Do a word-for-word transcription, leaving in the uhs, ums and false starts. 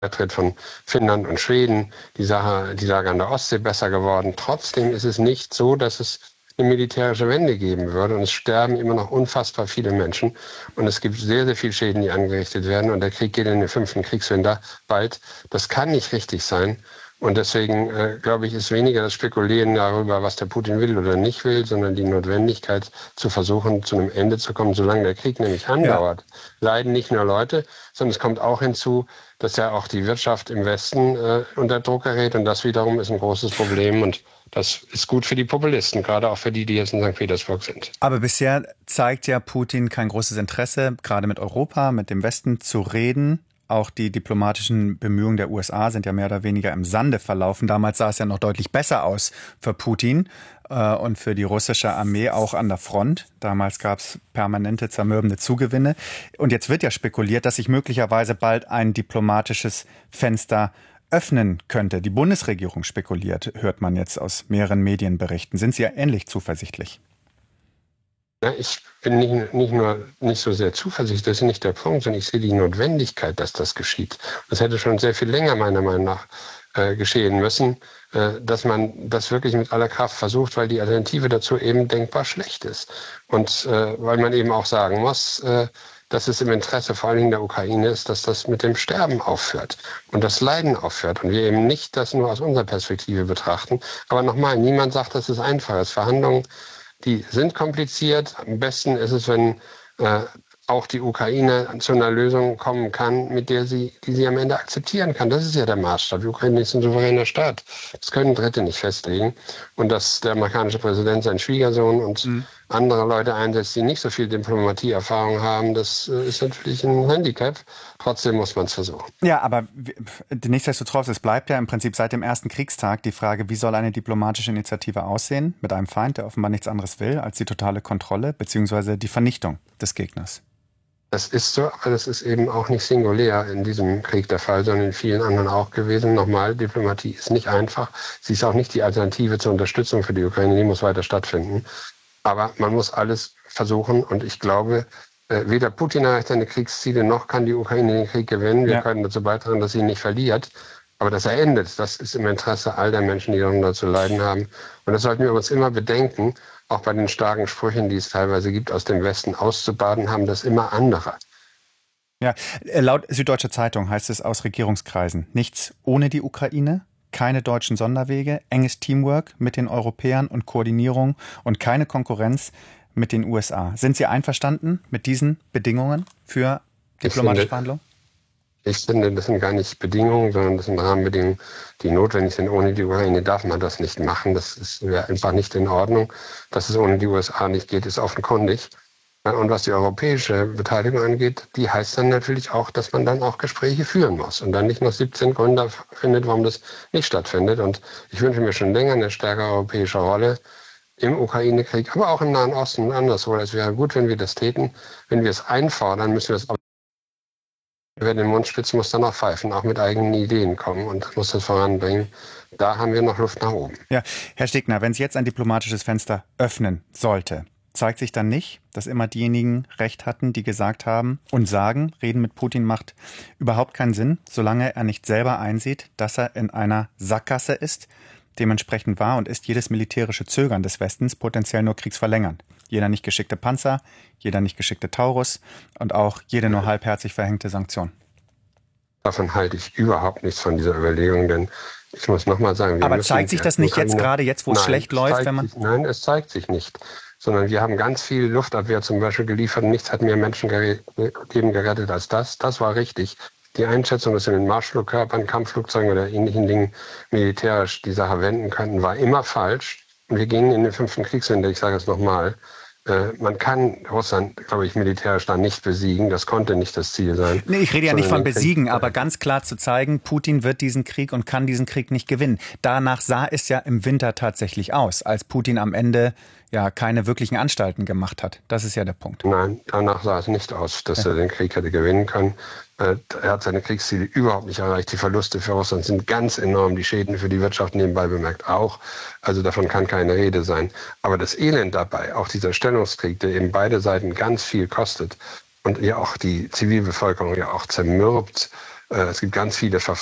Beitritt von Finnland und Schweden, die Sache, die Lage an der Ostsee besser geworden. Trotzdem ist es nicht so, dass es eine militärische Wende geben würde. Und es sterben immer noch unfassbar viele Menschen. Und es gibt sehr, sehr viele Schäden, die angerichtet werden. Und der Krieg geht in den fünften Kriegswinter bald. Das kann nicht richtig sein. Und deswegen, äh, glaube ich, ist weniger das Spekulieren darüber, was der Putin will oder nicht will, sondern die Notwendigkeit zu versuchen, zu einem Ende zu kommen, solange der Krieg nämlich andauert. Ja. Leiden nicht nur Leute, sondern es kommt auch hinzu, dass ja auch die Wirtschaft im Westen äh, unter Druck gerät. Und das wiederum ist ein großes Problem. Und das ist gut für die Populisten, gerade auch für die, die jetzt in Sankt Petersburg sind. Aber bisher zeigt ja Putin kein großes Interesse, gerade mit Europa, mit dem Westen zu reden. Auch die diplomatischen Bemühungen der U S A sind ja mehr oder weniger im Sande verlaufen. Damals sah es ja noch deutlich besser aus für Putin äh, und für die russische Armee auch an der Front. Damals gab es permanente zermürbende Zugewinne. Und jetzt wird ja spekuliert, dass sich möglicherweise bald ein diplomatisches Fenster öffnen könnte. Die Bundesregierung spekuliert, hört man jetzt aus mehreren Medienberichten. Sind Sie ja ähnlich zuversichtlich? Ja, ich bin nicht, nicht nur nicht so sehr zuversichtlich, das ist nicht der Punkt, sondern ich sehe die Notwendigkeit, dass das geschieht. Das hätte schon sehr viel länger meiner Meinung nach äh, geschehen müssen, äh, dass man das wirklich mit aller Kraft versucht, weil die Alternative dazu eben denkbar schlecht ist. Und äh, weil man eben auch sagen muss, äh, dass es im Interesse vor allen Dingen der Ukraine ist, dass das mit dem Sterben aufhört und das Leiden aufhört. Und wir eben nicht das nur aus unserer Perspektive betrachten. Aber nochmal, niemand sagt, das ist einfach. Es Verhandlungen, die sind kompliziert. Am besten ist es, wenn äh, auch die Ukraine zu einer Lösung kommen kann, mit der sie, die sie am Ende akzeptieren kann. Das ist ja der Maßstab. Die Ukraine ist ein souveräner Staat. Das können Dritte nicht festlegen. Und dass der amerikanische Präsident seinen Schwiegersohn und mhm. andere Leute einsetzt, die nicht so viel Diplomatieerfahrung haben, das ist natürlich ein Handicap. Trotzdem muss man es versuchen. Ja, aber nichtsdestotrotz, es bleibt ja im Prinzip seit dem ersten Kriegstag die Frage, wie soll eine diplomatische Initiative aussehen mit einem Feind, der offenbar nichts anderes will als die totale Kontrolle bzw. die Vernichtung des Gegners. Das ist so, aber das ist eben auch nicht singulär in diesem Krieg der Fall, sondern in vielen anderen auch gewesen. Nochmal, Diplomatie ist nicht einfach. Sie ist auch nicht die Alternative zur Unterstützung für die Ukraine, die muss weiter stattfinden. Aber man muss alles versuchen und ich glaube, weder Putin erreicht seine Kriegsziele, noch kann die Ukraine den Krieg gewinnen. Wir ja. können dazu beitragen, dass sie ihn nicht verliert. Aber dass er endet, das ist im Interesse all der Menschen, die darunter zu leiden haben. Und das sollten wir uns immer bedenken, auch bei den starken Sprüchen, die es teilweise gibt, aus dem Westen auszubaden, haben das immer andere. Ja, laut Süddeutsche Zeitung heißt es aus Regierungskreisen, nichts ohne die Ukraine, keine deutschen Sonderwege, enges Teamwork mit den Europäern und Koordinierung und keine Konkurrenz mit den U S A. Sind Sie einverstanden mit diesen Bedingungen für diplomatische Verhandlungen? Ich finde, das sind gar nicht Bedingungen, sondern das sind Rahmenbedingungen, die notwendig sind. Ohne die Ukraine darf man das nicht machen. Das ist einfach nicht in Ordnung. Dass es ohne die U S A nicht geht, ist offenkundig. Und was die europäische Beteiligung angeht, die heißt dann natürlich auch, dass man dann auch Gespräche führen muss und dann nicht noch siebzehn Gründe findet, warum das nicht stattfindet. Und ich wünsche mir schon länger eine stärkere europäische Rolle im Ukraine-Krieg, aber auch im Nahen Osten und anderswo. Es wäre gut, wenn wir das täten. Wenn wir es einfordern, müssen wir es auch. Wer den Mund spitzt, muss dann auch pfeifen, auch mit eigenen Ideen kommen und muss das voranbringen. Da haben wir noch Luft nach oben. Ja, Herr Stegner, wenn es jetzt ein diplomatisches Fenster öffnen sollte, zeigt sich dann nicht, dass immer diejenigen Recht hatten, die gesagt haben und sagen, Reden mit Putin macht überhaupt keinen Sinn, solange er nicht selber einsieht, dass er in einer Sackgasse ist. Dementsprechend war und ist jedes militärische Zögern des Westens potenziell nur kriegsverlängernd. Jeder nicht geschickte Panzer, jeder nicht geschickte Taurus und auch jede nur halbherzig verhängte Sanktion. Davon halte ich überhaupt nichts von dieser Überlegung, denn ich muss nochmal sagen... Wir Aber zeigt sich das nicht jetzt gerade, jetzt wo es schlecht läuft? Wenn man sich, nein, es zeigt sich nicht. Sondern wir haben ganz viel Luftabwehr zum Beispiel geliefert. Nichts hat mehr Menschenleben gerettet als das. Das war richtig. Die Einschätzung, dass wir mit Marschflugkörpern, Kampfflugzeugen oder ähnlichen Dingen militärisch die Sache wenden könnten, war immer falsch. Und wir gingen in den fünften Kriegswinter, ich sage es nochmal, äh, man kann Russland, glaube ich, militärisch dann nicht besiegen. Das konnte nicht das Ziel sein. Nee, ich rede ja nicht von besiegen, aber ganz klar zu zeigen, Putin wird diesen Krieg und kann diesen Krieg nicht gewinnen. Danach sah es ja im Winter tatsächlich aus, als Putin am Ende ja keine wirklichen Anstalten gemacht hat. Das ist ja der Punkt. Nein, danach sah es nicht aus, dass ja. er den Krieg hätte gewinnen können. Er hat seine Kriegsziele überhaupt nicht erreicht. Die Verluste für Russland sind ganz enorm. Die Schäden für die Wirtschaft nebenbei bemerkt auch. Also davon kann keine Rede sein. Aber das Elend dabei, auch dieser Stellungskrieg, der eben beide Seiten ganz viel kostet und ja auch die Zivilbevölkerung ja auch zermürbt, Äh, es gibt ganz viele Verfahren.